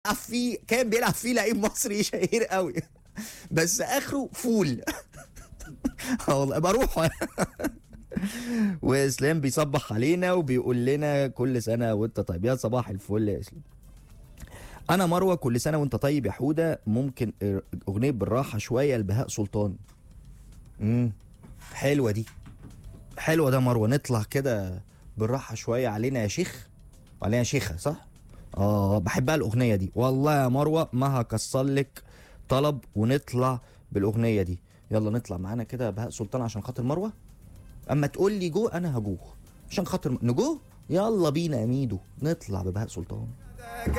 فيه كان بيلعب فيه لعيب مصري شهير قوي بس اخره فول. والله بروح. واسلام بيصبح علينا وبيقول لنا كل سنه وانت طيب. يا صباح الفل يا اسلام. انا مروه، كل سنه وانت طيب يا حوده. ممكن اغنيه بالراحه شويه لبهاء سلطان. امم حلوه دي، حلوه ده مروه. نطلع كده بالراحه شويه علينا يا شيخ، علينا يا شيخه صح. بحبها الاغنيه دي والله يا مروه، ما هكسر لك طلب ونطلع بالاغنيه دي. يلا نطلع معانا كده بهاء سلطان عشان خاطر مروه. اما تقول لي جو انا هجوه عشان خاطر نجو. يلا بينا يا ميدو نطلع ببهاء سلطان.